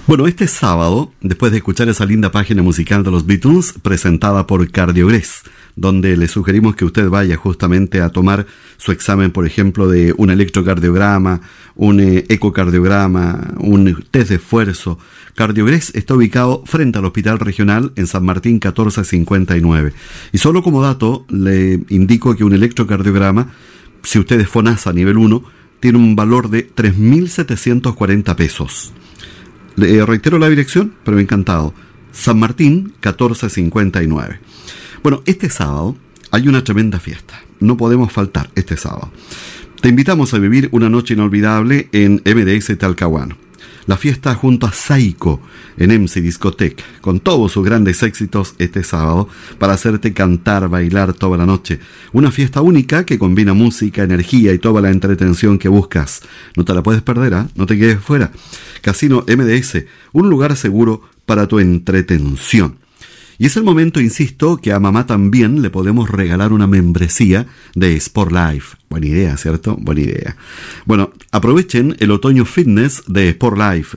Bueno, este sábado, después de escuchar esa linda página musical de los Beatles, presentada por Cardiogrés, donde le sugerimos que usted vaya justamente a tomar su examen, por ejemplo, de un electrocardiograma, un ecocardiograma, un test de esfuerzo. Cardiogrés está ubicado frente al Hospital Regional en San Martín 1459. Y solo como dato, le indico que un electrocardiograma, si usted es FONASA nivel 1, tiene un valor de 3.740 pesos. Le reitero la dirección, pero encantado. San Martín, 1459. Bueno, este sábado hay una tremenda fiesta. No podemos faltar este sábado. Te invitamos a vivir una noche inolvidable en MDS Talcahuano. La fiesta junto a Saiko en MC Discoteca, con todos sus grandes éxitos este sábado, para hacerte cantar, bailar toda la noche. Una fiesta única que combina música, energía y toda la entretención que buscas. No te la puedes perder, ¿eh? No te quedes fuera. Casino MDS, un lugar seguro para tu entretención. Y es el momento, insisto, que a mamá también le podemos regalar una membresía de Sport Life. Buena idea, ¿cierto? Buena idea. Bueno, aprovechen el otoño fitness de Sport Life,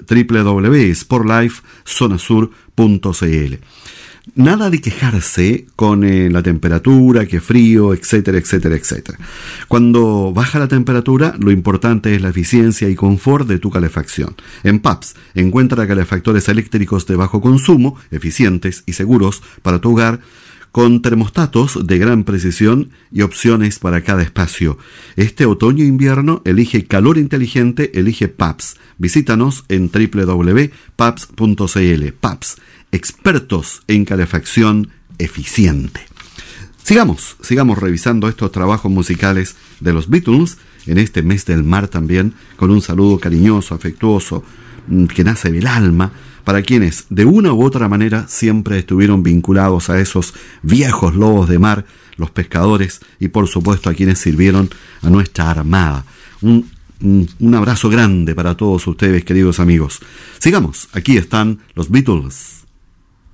www.sportlifezonasur.cl. Nada de quejarse con la temperatura, que frío, etcétera, etcétera, etcétera. Cuando baja la temperatura, lo importante es la eficiencia y confort de tu calefacción. En PAPS encuentra calefactores eléctricos de bajo consumo, eficientes y seguros para tu hogar, con termostatos de gran precisión y opciones para cada espacio. Este otoño-invierno elige calor inteligente, elige PAPS. Visítanos en www.paps.cl. PAPS, expertos en calefacción eficiente. Sigamos revisando estos trabajos musicales de los Beatles en este mes del mar también, con un saludo cariñoso, afectuoso, que nace del alma, para quienes de una u otra manera siempre estuvieron vinculados a esos viejos lobos de mar, los pescadores, y por supuesto a quienes sirvieron a nuestra armada. Un abrazo grande para todos ustedes, queridos amigos. Sigamos, aquí están los Beatles.